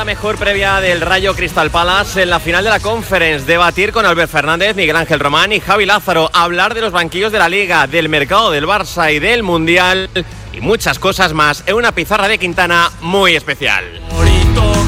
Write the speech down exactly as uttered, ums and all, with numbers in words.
la mejor previa del Rayo Crystal Palace en la final de la Conference. Debatir con Albert Fernández, Miguel Ángel Román y Javi Lázaro. Hablar de los banquillos de la Liga, del mercado del Barça y del Mundial y muchas cosas más en una pizarra de Quintana muy especial.